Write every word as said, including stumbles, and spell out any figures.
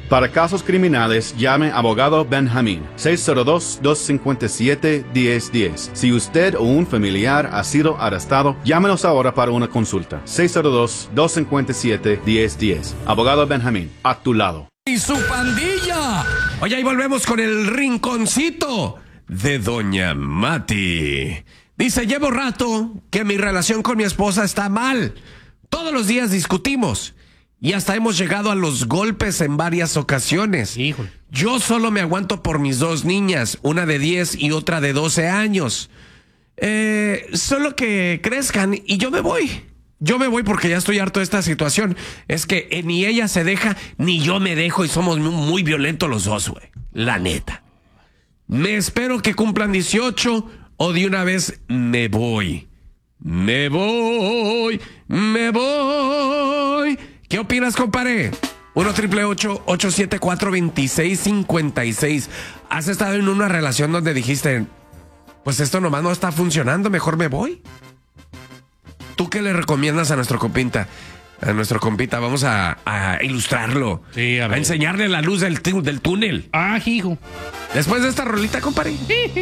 Para casos criminales, llame Abogado Benjamín, seis cero dos, dos cinco siete, uno cero uno cero. Si usted o un familiar ha sido arrestado, llámenos ahora para una consulta. seis cero dos, dos cinco siete, uno cero uno cero. Abogado Benjamín, a tu lado. ¡Y su pandilla! Oye, ahí volvemos con el rinconcito de Doña Mati. Dice, llevo rato que mi relación con mi esposa está mal. Todos los días discutimos y hasta hemos llegado a los golpes en varias ocasiones. Híjole. Yo solo me aguanto por mis dos niñas, una de diez y otra de doce años. Eh, solo que crezcan y yo me voy. Yo me voy porque ya estoy harto de esta situación. Es que eh, ni ella se deja, ni yo me dejo y somos muy violentos los dos, güey. La neta. Me espero que cumplan dieciocho o de una vez me voy. Me voy, me voy. ¿Qué opinas, compadre? uno triple ocho, ocho siete cuatro, dos seis cinco seis. ¿Has estado en una relación donde dijiste, pues esto nomás no está funcionando, mejor me voy? ¿Tú qué le recomiendas a nuestro compita? A nuestro compita, vamos a, a ilustrarlo. Sí, a ver. A enseñarle la luz del, tu- del túnel. Ah, hijo. Después de esta rolita, compadre.